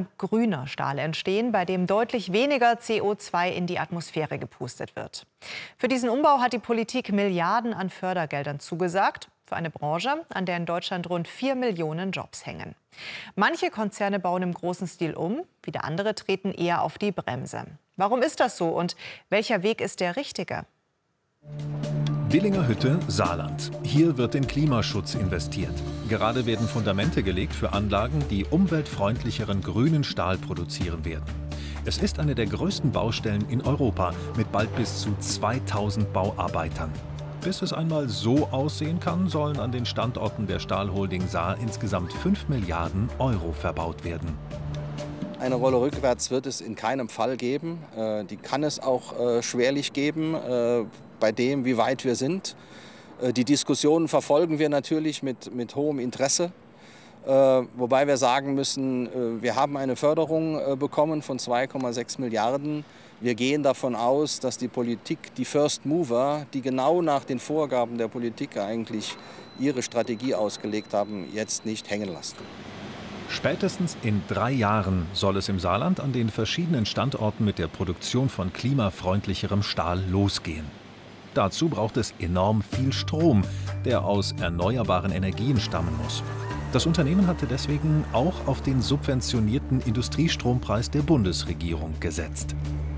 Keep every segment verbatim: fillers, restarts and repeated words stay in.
allem grüner Stahl entstehen, bei dem deutlich weniger C O zwei in die Atmosphäre gepustet wird. Für diesen Umbau hat die Politik Milliarden an Fördergeldern zugesagt. Für eine Branche, an der in Deutschland rund vier Millionen Jobs hängen. Manche Konzerne bauen im großen Stil um, wieder andere treten eher auf die Bremse. Warum ist das so und welcher Weg ist der richtige? Dillinger Hütte, Saarland. Hier wird in Klimaschutz investiert. Gerade werden Fundamente gelegt für Anlagen, die umweltfreundlicheren grünen Stahl produzieren werden. Es ist eine der größten Baustellen in Europa mit bald bis zu zweitausend Bauarbeitern. Bis es einmal so aussehen kann, sollen an den Standorten der Stahlholding Saar insgesamt fünf Milliarden Euro verbaut werden. Eine Rolle rückwärts wird es in keinem Fall geben. Die kann es auch schwerlich geben, bei dem, wie weit wir sind. Die Diskussionen verfolgen wir natürlich mit, mit hohem Interesse. Wobei wir sagen müssen, wir haben eine Förderung bekommen von zwei Komma sechs Milliarden. Wir gehen davon aus, dass die Politik, die First Mover, die genau nach den Vorgaben der Politik eigentlich ihre Strategie ausgelegt haben, jetzt nicht hängen lassen. Spätestens in drei Jahren soll es im Saarland an den verschiedenen Standorten mit der Produktion von klimafreundlicherem Stahl losgehen. Dazu braucht es enorm viel Strom, der aus erneuerbaren Energien stammen muss. Das Unternehmen hatte deswegen auch auf den subventionierten Industriestrompreis der Bundesregierung gesetzt.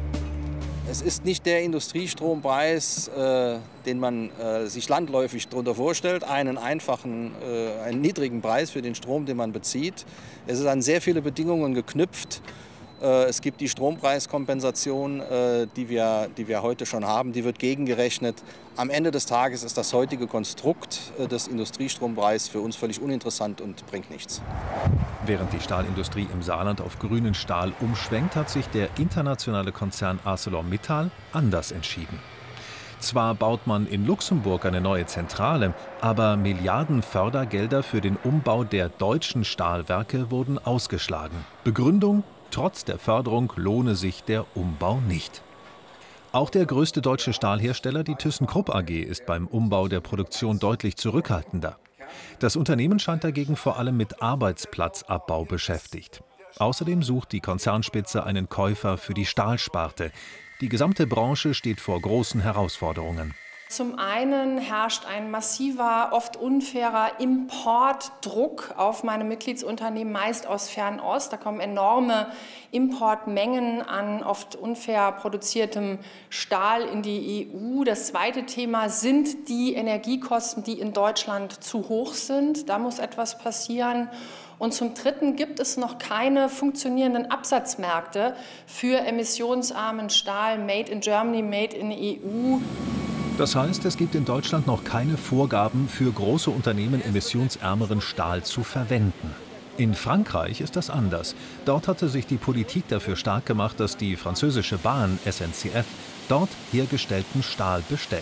Es ist nicht der Industriestrompreis, äh, den man äh, sich landläufig darunter vorstellt, einen einfachen, äh, einen niedrigen Preis für den Strom, den man bezieht. Es ist an sehr viele Bedingungen geknüpft. Äh, es gibt die Strompreiskompensation, äh, die wir, die wir heute schon haben, die wird gegengerechnet. Am Ende des Tages ist das heutige Konstrukt äh, des Industriestrompreises für uns völlig uninteressant und bringt nichts. Während die Stahlindustrie im Saarland auf grünen Stahl umschwenkt, hat sich der internationale Konzern ArcelorMittal anders entschieden. Zwar baut man in Luxemburg eine neue Zentrale, aber Milliarden Fördergelder für den Umbau der deutschen Stahlwerke wurden ausgeschlagen. Begründung: Trotz der Förderung lohne sich der Umbau nicht. Auch der größte deutsche Stahlhersteller, die ThyssenKrupp A G, ist beim Umbau der Produktion deutlich zurückhaltender. Das Unternehmen scheint dagegen vor allem mit Arbeitsplatzabbau beschäftigt. Außerdem sucht die Konzernspitze einen Käufer für die Stahlsparte. Die gesamte Branche steht vor großen Herausforderungen. Zum einen herrscht ein massiver, oft unfairer Importdruck auf meine Mitgliedsunternehmen, meist aus Fernost. Da kommen enorme Importmengen an oft unfair produziertem Stahl in die E U. Das zweite Thema sind die Energiekosten, die in Deutschland zu hoch sind. Da muss etwas passieren. Und zum Dritten gibt es noch keine funktionierenden Absatzmärkte für emissionsarmen Stahl, made in Germany, made in E U. Das heißt, es gibt in Deutschland noch keine Vorgaben für große Unternehmen, emissionsärmeren Stahl zu verwenden. In Frankreich ist das anders. Dort hatte sich die Politik dafür stark gemacht, dass die französische Bahn S N C F dort hergestellten Stahl bestellt.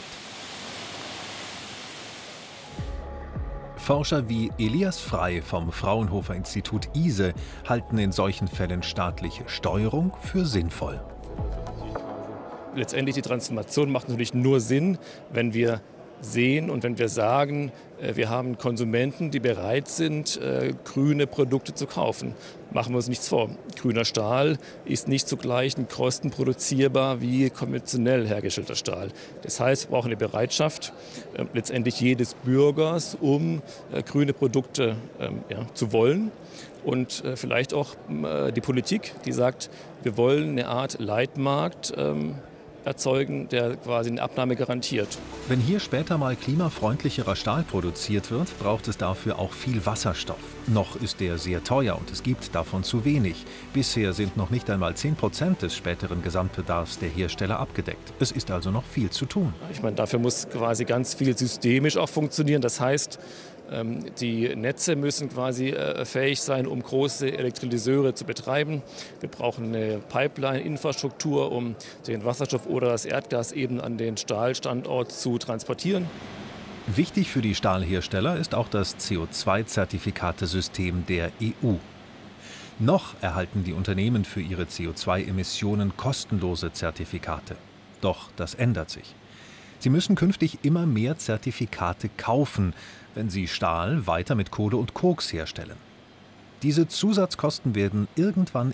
Forscher wie Elias Frey vom Fraunhofer Institut I S E halten in solchen Fällen staatliche Steuerung für sinnvoll. Letztendlich die Transformation macht natürlich nur Sinn, wenn wir sehen und wenn wir sagen, wir haben Konsumenten, die bereit sind, grüne Produkte zu kaufen. Machen wir uns nichts vor. Grüner Stahl ist nicht zu gleichen Kosten produzierbar wie konventionell hergestellter Stahl. Das heißt, wir brauchen eine Bereitschaft letztendlich jedes Bürgers, um grüne Produkte ja, zu wollen. Und vielleicht auch die Politik, die sagt, wir wollen eine Art Leitmarkt erzeugen, der quasi eine Abnahme garantiert. Wenn hier später mal klimafreundlicherer Stahl produziert wird, braucht es dafür auch viel Wasserstoff. Noch ist der sehr teuer und es gibt davon zu wenig. Bisher sind noch nicht einmal zehn Prozent des späteren Gesamtbedarfs der Hersteller abgedeckt. Es ist also noch viel zu tun. Ich meine, dafür muss quasi ganz viel systemisch auch funktionieren. Das heißt, die Netze müssen quasi fähig sein, um große Elektrolyseure zu betreiben. Wir brauchen eine Pipeline-Infrastruktur, um den Wasserstoff oder das Erdgas eben an den Stahlstandort zu transportieren. Wichtig für die Stahlhersteller ist auch das C O zwei Zertifikatesystem der E U. Noch erhalten die Unternehmen für ihre C O zwei Emissionen kostenlose Zertifikate. Doch das ändert sich. Sie müssen künftig immer mehr Zertifikate kaufen, wenn sie Stahl weiter mit Kohle und Koks herstellen. Diese Zusatzkosten werden irgendwann